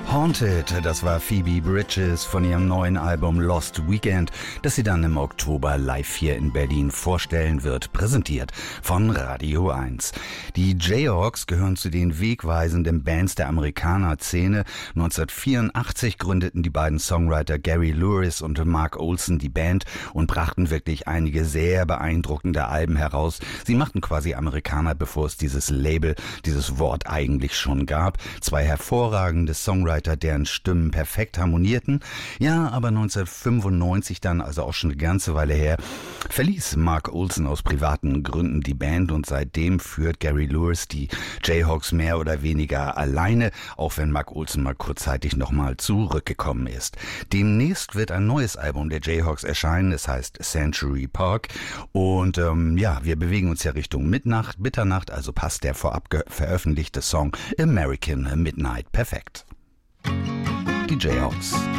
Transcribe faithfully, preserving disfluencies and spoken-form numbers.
Haunted, das war Phoebe Bridgers von ihrem neuen Album Lost Weekend, das sie dann im Oktober live hier in Berlin vorstellen wird, präsentiert von Radio eins. Die Jayhawks gehören zu den wegweisenden Bands der Amerikaner-Szene. neunzehnhundertvierundachtzig gründeten die beiden Songwriter Gary Lewis und Mark Olson die Band und brachten wirklich einige sehr beeindruckende Alben heraus. Sie machten quasi Amerikaner, bevor es dieses Label, dieses Wort eigentlich schon gab. Zwei hervorragende Songwriter, deren Stimmen perfekt harmonierten. Ja, aber neunzehnhundertfünfundneunzig dann, also auch schon eine ganze Weile her, verließ Mark Olson aus privaten Gründen die Band und seitdem führt Gary Lewis die Jayhawks mehr oder weniger alleine, auch wenn Mark Olson mal kurzzeitig nochmal zurückgekommen ist. Demnächst wird ein neues Album der Jayhawks erscheinen, es heißt Century Park und ähm, ja, wir bewegen uns ja Richtung Mitternacht, Mitternacht, also passt der vorab veröffentlichte Song American Midnight perfekt. Die Jayhawks.